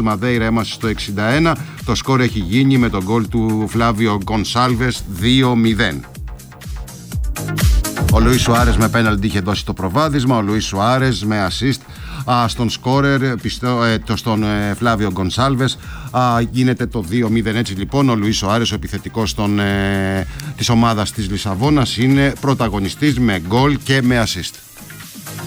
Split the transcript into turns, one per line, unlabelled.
Μαδέιρα έμασε στο 61. Το σκορ έχει γίνει με τον γκολ του Φλάβιο Γκονσάλβες 2-0. Ο Λουίς Σουάρες με πέναλτι είχε δώσει το προβάδισμα. Ο Λουίς Σουάρες με assist στον σκόρερ, στον Φλάβιο Γκονσάλβες, γίνεται το 2-0. Έτσι λοιπόν ο Λουίς Σουάρες, ο επιθετικός της ομάδας της Λισαβόνας, είναι πρωταγωνιστής με γκολ και με assist.